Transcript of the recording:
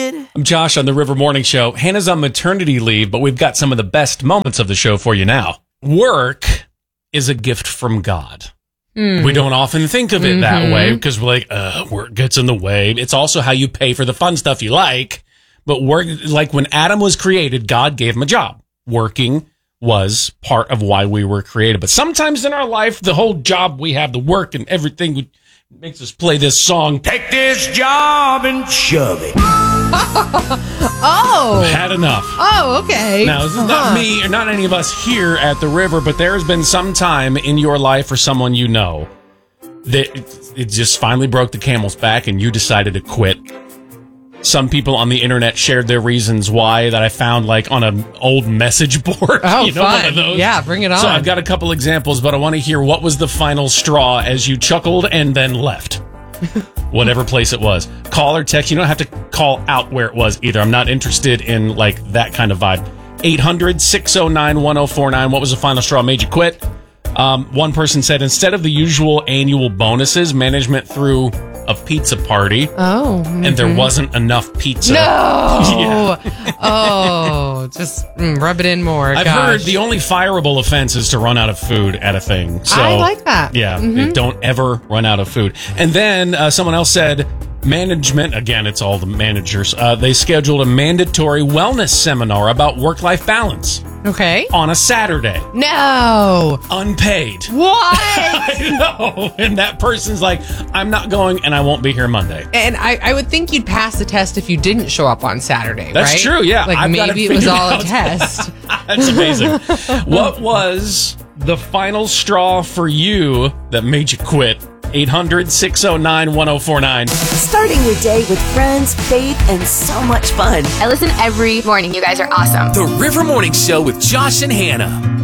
David. I'm Josh on the River Morning Show. Hannah's on maternity leave, but we've got some of the best moments of the show for you now. Work is a gift from God. We don't often think of it that way because we're like, work gets in the way. It's also how you pay for the fun stuff you like. But work, like when Adam was created, God gave him a job. Working was part of why we were created. But sometimes in our life, the whole job we have, the work and everything makes us play this song. Take this job and shove it. Oh. I've had enough. Oh, okay. Now, this is not me or not any of us here at the river, but there has been some time in your life or someone you know that it just finally broke the camel's back and you decided to quit. Some people on the internet shared their reasons why that I found like on an old message board. Oh, fun. One of those. Yeah, bring it on. So I've got a couple examples, but I want to hear what was the final straw as you chuckled and then left. Whatever place it was. Call or text. You don't have to call out where it was either. I'm not interested in like that kind of vibe. 800-609-1049. What was the final straw made you quit? One person said instead of the usual annual bonuses, management threw a pizza party. Oh. And there wasn't enough pizza. No. Yeah. Oh, just rub it in more. I've heard the only fireable offense is to run out of food at a thing. So, I like that. Yeah, don't ever run out of food. And then someone else said management, again, it's all the managers, they scheduled a mandatory wellness seminar about work-life balance. Okay. On a Saturday. No. Unpaid. What? I know. And that person's like, I'm not going and I won't be here Monday. And I would think you'd pass the test if you didn't show up on Saturday, That's right? true, yeah. Like maybe it was all a test. That's amazing. What was the final straw for you that made you quit? 800-609-1049. Starting your day with friends, faith, and so much fun. I listen every morning. You guys are awesome. The River Morning Show with Josh and Hannah.